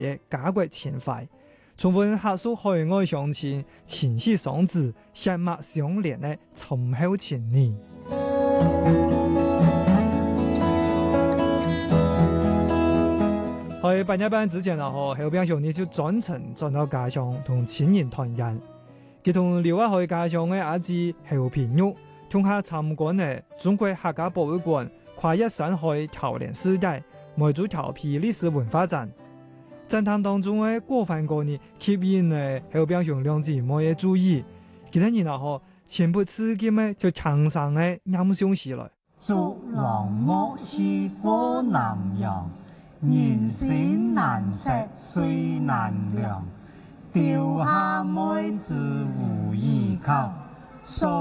嘅家國情懷，重溫客屬海外鄉親情繫相知、血脈相連嘅深厚情誼。喺八一班之前啊，後邊兄弟就專程轉到家鄉同親人團圓。佢同留喺家鄉嘅阿姊後平玉，同下參觀嘅中國客家博物館跨越山海調練世代，埋祖調皮歷史文化展。展覽當中嘅過番過年吸引嘅後邊兄兩姊妹嘅注意，其他人啊全部刺激嘅就牆上嘅音響起來。 祝郎莫去過南洋，人生難測水難量，丟下妹子無依靠。